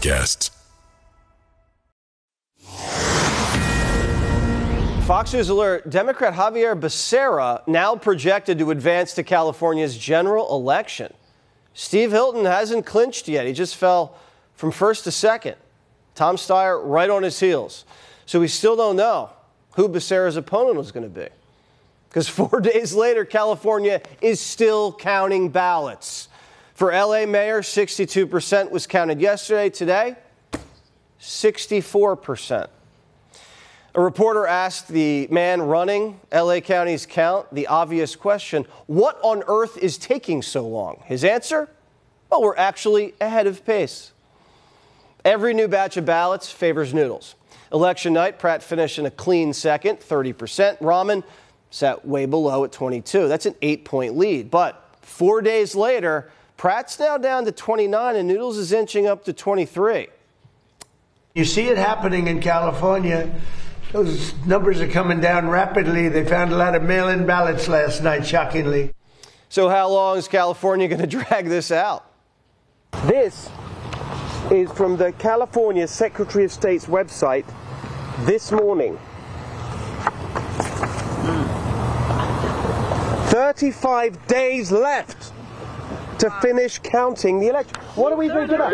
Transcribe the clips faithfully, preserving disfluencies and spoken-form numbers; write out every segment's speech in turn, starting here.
podcasts. Fox News alert, Democrat Javier Becerra now projected to advance to California's general election. Steve Hilton hasn't clinched yet. He just fell from first to second. Tom Steyer right on his heels. So we still don't know who Becerra's opponent was going to be. Because four days later, California is still counting ballots. For L A mayor, sixty-two percent was counted yesterday. Today, sixty-four percent. A reporter asked the man running L A County's count the obvious question, what on earth is taking so long? His answer? Well, we're actually ahead of pace. Every new batch of ballots favors noodles. Election night, Pratt finished in a clean second, thirty percent. Ramen sat way below at twenty-two. That's an eight-point lead. But four days later, Pratt's now down to twenty-nine, and Noodles is inching up to twenty-three. You see it happening in California. Those numbers are coming down rapidly. They found a lot of mail-in ballots last night, shockingly. So how long is California going to drag this out? This is from the California Secretary of State's website this morning. thirty-five days left to finish counting the election. What are we thinking about?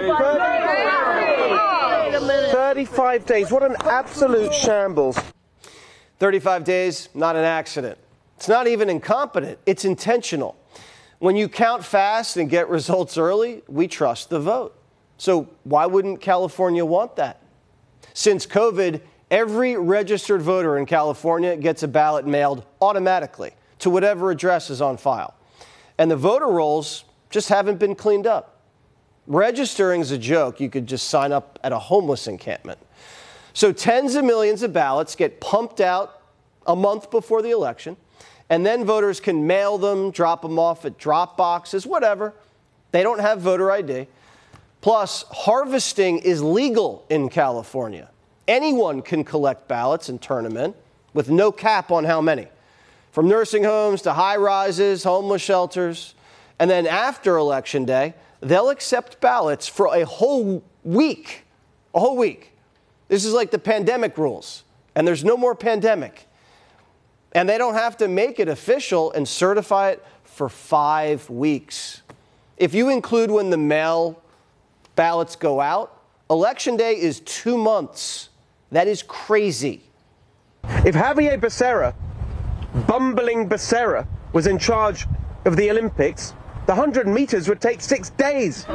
thirty-five days. What an absolute shambles. thirty-five days, not an accident. It's not even incompetent. It's intentional. When you count fast and get results early, we trust the vote. So why wouldn't California want that? Since COVID, every registered voter in California gets a ballot mailed automatically to whatever address is on file. And the voter rolls just haven't been cleaned up. Registering is a joke. You could just sign up at a homeless encampment. So tens of millions of ballots get pumped out a month before the election, and then voters can mail them, drop them off at drop boxes, whatever. They don't have voter I D. Plus, harvesting is legal in California. Anyone can collect ballots and turn them in with no cap on how many. From nursing homes to high-rises, homeless shelters. And then after Election Day, they'll accept ballots for a whole week. A whole week. This is like the pandemic rules. And there's no more pandemic. And they don't have to make it official and certify it for five weeks. If you include when the mail ballots go out, Election Day is two months. That is crazy. If Javier Becerra, bumbling Becerra, was in charge of the Olympics, the one hundred meters would take six days.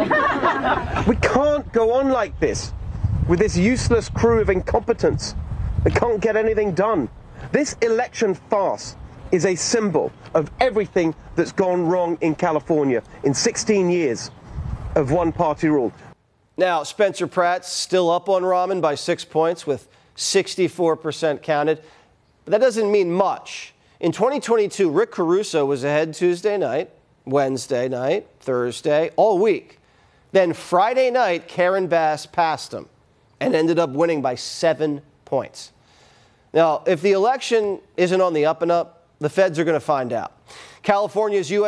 We can't go on like this with this useless crew of incompetence that can't get anything done. This election farce is a symbol of everything that's gone wrong in California in sixteen years of one-party rule. Now, Spencer Pratt's still up on Ramen by six points with sixty-four percent counted. But that doesn't mean much. In twenty twenty-two, Rick Caruso was ahead Tuesday night, Wednesday night, Thursday, all week. Then Friday night, Karen Bass passed him and ended up winning by seven points. Now, if the election isn't on the up and up, the feds are going to find out. California's U S